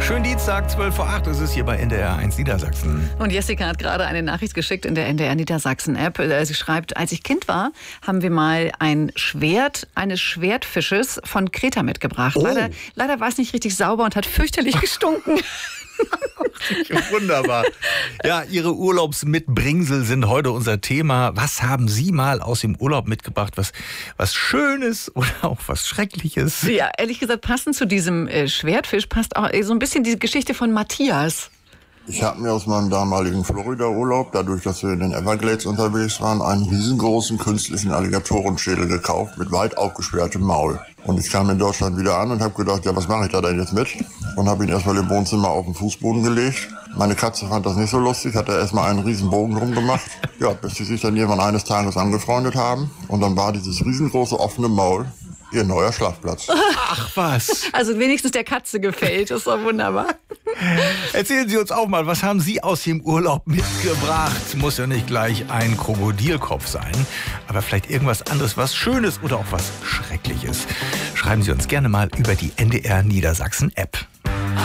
Schönen Dienstag, 7:55 ist es hier bei NDR 1 Niedersachsen. Und Jessica hat gerade eine Nachricht geschickt in der NDR Niedersachsen-App. Sie schreibt, als ich Kind war, haben wir mal ein Schwert eines Schwertfisches von Kreta mitgebracht. Oh. Leider war es nicht richtig sauber und hat fürchterlich gestunken. Wunderbar. Ja, Ihre Urlaubsmitbringsel sind heute unser Thema. Was haben Sie mal aus dem Urlaub mitgebracht? Was Schönes oder auch was Schreckliches? Ja, ehrlich gesagt, passend zu diesem Schwertfisch passt auch so ein bisschen die Geschichte von Matthias. Ich habe mir aus meinem damaligen Florida-Urlaub, dadurch, dass wir in den Everglades unterwegs waren, einen riesengroßen künstlichen Alligatorenschädel gekauft mit weit aufgesperrtem Maul. Und ich kam in Deutschland wieder an und habe gedacht, ja, was mache ich da denn jetzt mit? Und habe ihn erstmal im Wohnzimmer auf den Fußboden gelegt. Meine Katze fand das nicht so lustig, hat da erstmal einen riesen Bogen drum gemacht. Ja, bis sie sich dann irgendwann eines Tages angefreundet haben. Und dann war dieses riesengroße offene Maul ihr neuer Schlafplatz. Ach was. Also wenigstens der Katze gefällt, das ist doch wunderbar. Erzählen Sie uns auch mal, was haben Sie aus dem Urlaub mitgebracht? Muss ja nicht gleich ein Krokodilkopf sein, aber vielleicht irgendwas anderes, was Schönes oder auch was Schreckliches. Schreiben Sie uns gerne mal über die NDR Niedersachsen App.